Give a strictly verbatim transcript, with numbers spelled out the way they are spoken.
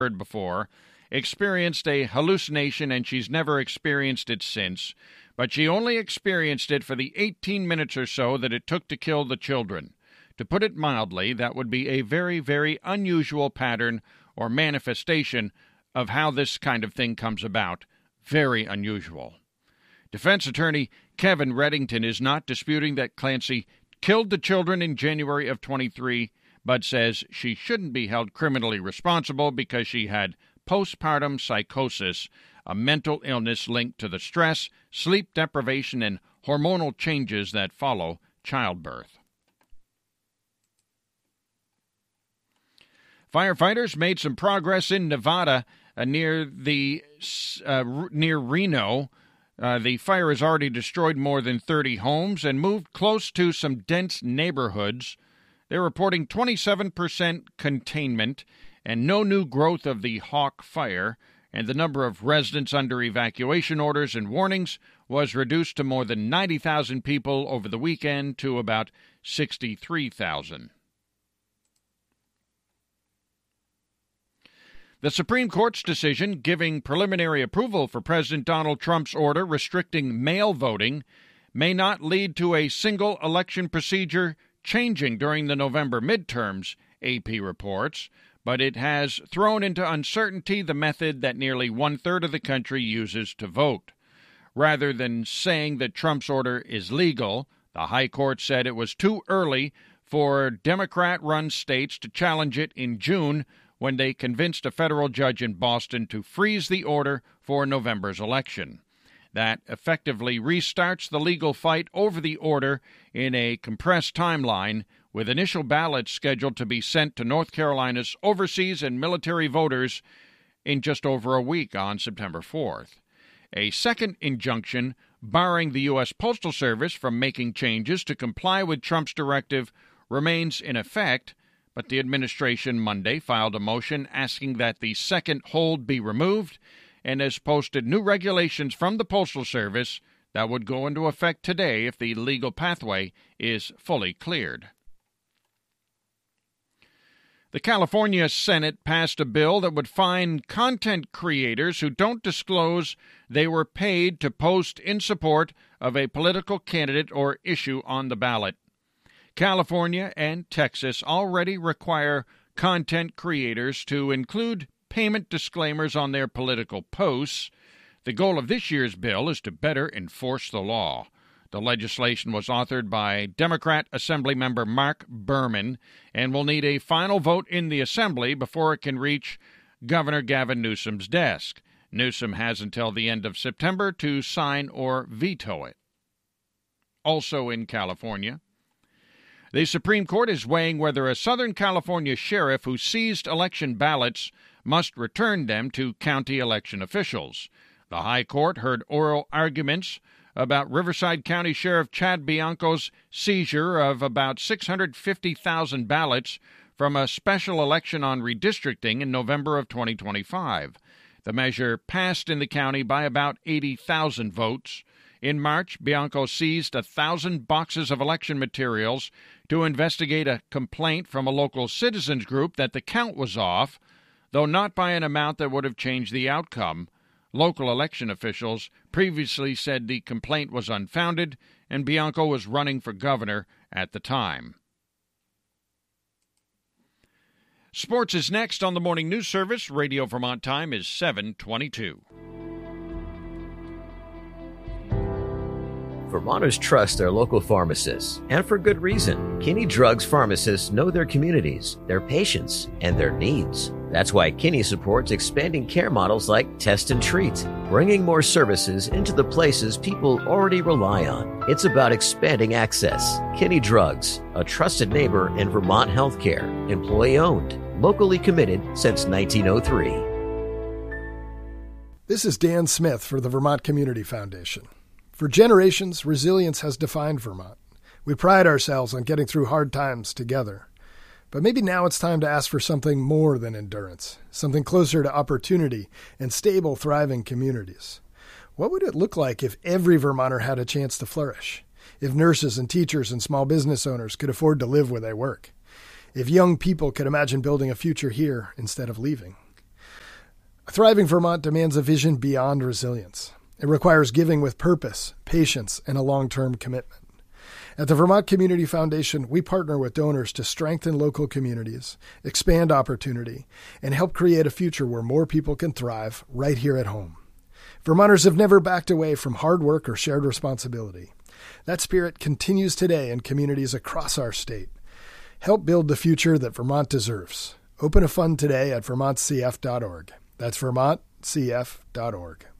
heard before, experienced a hallucination, and she's never experienced it since, but she only experienced it for the eighteen minutes or so that it took to kill the children. To put it mildly, that would be a very, very unusual pattern or manifestation of how this kind of thing comes about. Very unusual. Defense attorney Kevin Reddington is not disputing that Clancy killed the children in January of twenty-three, but says she shouldn't be held criminally responsible because she had postpartum psychosis, a mental illness linked to the stress, sleep deprivation, and hormonal changes that follow childbirth. Firefighters made some progress in Nevada uh, near the uh, near Reno. Uh, the fire has already destroyed more than thirty homes and moved close to some dense neighborhoods. They're reporting twenty-seven percent containment and no new growth of the Hawk fire, and the number of residents under evacuation orders and warnings was reduced to more than ninety thousand people over the weekend to about sixty-three thousand. The Supreme Court's decision giving preliminary approval for President Donald Trump's order restricting mail voting may not lead to a single election procedure changing during the November midterms, A P reports, but it has thrown into uncertainty the method that nearly one-third of the country uses to vote. Rather than saying that Trump's order is legal, the High Court said it was too early for Democrat-run states to challenge it in June when they convinced a federal judge in Boston to freeze the order for November's election. That effectively restarts the legal fight over the order in a compressed timeline, with initial ballots scheduled to be sent to North Carolina's overseas and military voters in just over a week on September fourth. A second injunction barring the U S Postal Service from making changes to comply with Trump's directive remains in effect, but the administration Monday filed a motion asking that the second hold be removed and has posted new regulations from the Postal Service that would go into effect today if the legal pathway is fully cleared. The California Senate passed a bill that would fine content creators who don't disclose they were paid to post in support of a political candidate or issue on the ballot. California and Texas already require content creators to include payment disclaimers on their political posts. The goal of this year's bill is to better enforce the law. The legislation was authored by Democrat Assemblymember Mark Berman and will need a final vote in the Assembly before it can reach Governor Gavin Newsom's desk. Newsom has until the end of September to sign or veto it. Also in California, the Supreme Court is weighing whether a Southern California sheriff who seized election ballots must return them to county election officials. The High Court heard oral arguments about Riverside County Sheriff Chad Bianco's seizure of about six hundred fifty thousand ballots from a special election on redistricting in November of twenty twenty-five. The measure passed in the county by about eighty thousand votes. In March, Bianco seized one thousand boxes of election materials to investigate a complaint from a local citizens group that the count was off, though not by an amount that would have changed the outcome. Local election officials previously said the complaint was unfounded, and Bianco was running for governor at the time. Sports is next on the Morning News Service. Radio Vermont time is seven twenty-two. Vermonters trust their local pharmacists, and for good reason. Kinney Drugs pharmacists know their communities, their patients, and their needs. That's why Kinney supports expanding care models like Test and Treat, bringing more services into the places people already rely on. It's about expanding access. Kinney Drugs, a trusted neighbor in Vermont healthcare, employee-owned, locally committed since nineteen oh three. This is Dan Smith for the Vermont Community Foundation. For generations, resilience has defined Vermont. We pride ourselves on getting through hard times together. But maybe now it's time to ask for something more than endurance, something closer to opportunity and stable, thriving communities. What would it look like if every Vermonter had a chance to flourish? If nurses and teachers and small business owners could afford to live where they work? If young people could imagine building a future here instead of leaving? A thriving Vermont demands a vision beyond resilience. It requires giving with purpose, patience, and a long-term commitment. At the Vermont Community Foundation, we partner with donors to strengthen local communities, expand opportunity, and help create a future where more people can thrive right here at home. Vermonters have never backed away from hard work or shared responsibility. That spirit continues today in communities across our state. Help build the future that Vermont deserves. Open a fund today at vermont c f dot org. That's vermont c f dot org.